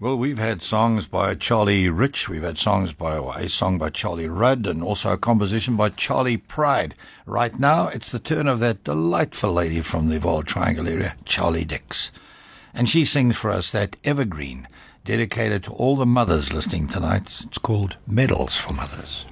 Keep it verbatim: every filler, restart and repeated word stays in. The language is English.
Well, we've had songs by Charlie Rich, we've had songs by well, a song by Charlie Rudd, and also a composition by Charlie Pride. Right now, it's the turn of that delightful lady from the Vaal Triangle area, Charlie Dix. And she sings for us that evergreen, dedicated to all the mothers listening tonight. It's called Medals for Mothers.